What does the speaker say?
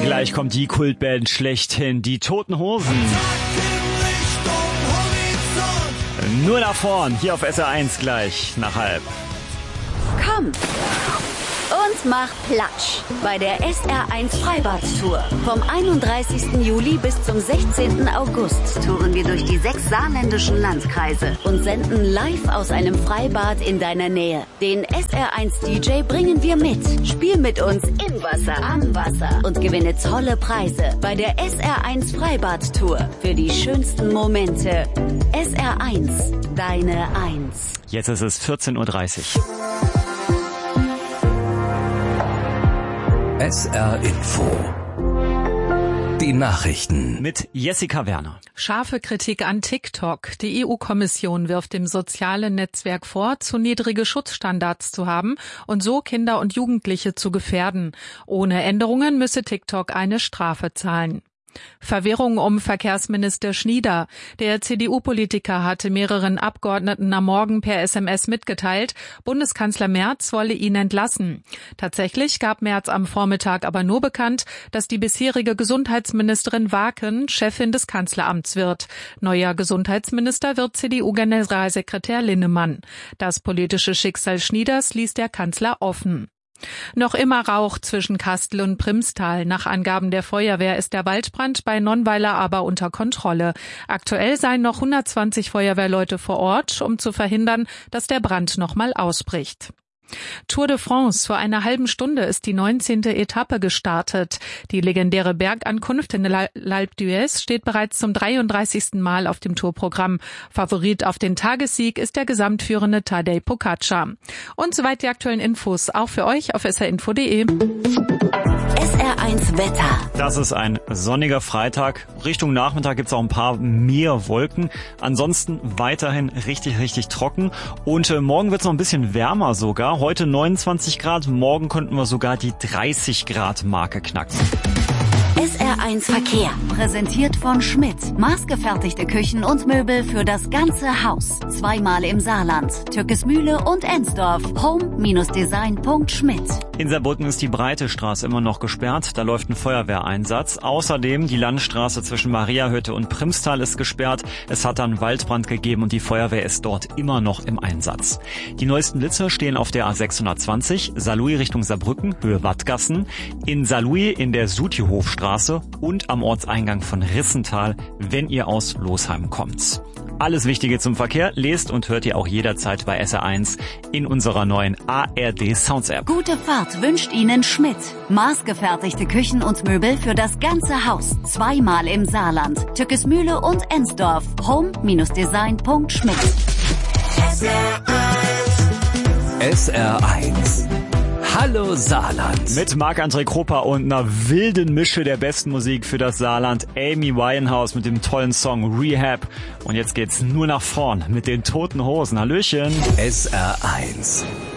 Gleich kommt die Kultband schlechthin, die Toten Hosen. Nur nach vorn, hier auf SR1 gleich nach halb. Komm und mach Platsch bei der SR1 Freibad-Tour. Vom 31. Juli bis zum 16. August touren wir durch die 6 saarländischen Landkreise und senden live aus einem Freibad in deiner Nähe. Den SR1 DJ bringen wir mit. Spiel mit uns im Wasser, am Wasser und gewinne tolle Preise bei der SR1 Freibad-Tour für die schönsten Momente. SR1, deine 1. Jetzt ist es 14:30 Uhr. SR Info. Die Nachrichten. Mit Jessica Werner. Scharfe Kritik an TikTok. Die EU-Kommission wirft dem sozialen Netzwerk vor, zu niedrige Schutzstandards zu haben und so Kinder und Jugendliche zu gefährden. Ohne Änderungen müsse TikTok eine Strafe zahlen. Verwirrung um Verkehrsminister Schnieder. Der CDU-Politiker hatte mehreren Abgeordneten am Morgen per SMS mitgeteilt, Bundeskanzler Merz wolle ihn entlassen. Tatsächlich gab Merz am Vormittag aber nur bekannt, dass die bisherige Gesundheitsministerin Waken Chefin des Kanzleramts wird. Neuer Gesundheitsminister wird CDU-Generalsekretär Linnemann. Das politische Schicksal Schnieders ließ der Kanzler offen. Noch immer Rauch zwischen Kastel und Primstal. Nach Angaben der Feuerwehr ist der Waldbrand bei Nonnweiler aber unter Kontrolle. Aktuell seien noch 120 Feuerwehrleute vor Ort, um zu verhindern, dass der Brand nochmal ausbricht. Tour de France. Vor einer halben Stunde ist die 19. Etappe gestartet. Die legendäre Bergankunft in L'Alpe d'Huez steht bereits zum 33. Mal auf dem Tourprogramm. Favorit auf den Tagessieg ist der gesamtführende Tadej Pogačar. Und soweit die aktuellen Infos, auch für euch auf srinfo.de. SR1 Wetter. Das ist ein sonniger Freitag. Richtung Nachmittag gibt's auch ein paar mehr Wolken. Ansonsten weiterhin richtig trocken. Und morgen wird's noch ein bisschen wärmer sogar. Heute 29 Grad, morgen könnten wir sogar die 30 Grad Marke knacken. SR1 Verkehr, präsentiert von Schmidt. Maßgefertigte Küchen und Möbel für das ganze Haus. Zweimal im Saarland, Türkesmühle und Ensdorf. Home-design.schmidt. In Saarbrücken ist die Breite Straße immer noch gesperrt, da läuft ein Feuerwehreinsatz. Außerdem die Landstraße zwischen Mariahütte und Primstal ist gesperrt. Es hat dann Waldbrand gegeben und die Feuerwehr ist dort immer noch im Einsatz. Die neuesten Blitze stehen auf der A620, Saarlouis Richtung Saarbrücken, Höhe Wattgassen, in Saarlouis in der Sutihofstraße und am Ortseingang von Rissental, wenn ihr aus Losheim kommt. Alles Wichtige zum Verkehr lest und hört ihr auch jederzeit bei SR1 in unserer neuen ARD Sounds App. Gute Fahrt wünscht Ihnen Schmidt. Maßgefertigte Küchen und Möbel für das ganze Haus. Zweimal im Saarland, Türkesmühle und Ensdorf. Home-design.schmidt. SR1. Hallo Saarland. Mit Marc-André Kropper und einer wilden Mische der besten Musik für das Saarland. Amy Winehouse mit dem tollen Song Rehab. Und jetzt geht's nur nach vorn mit den Toten Hosen. Hallöchen. SR1.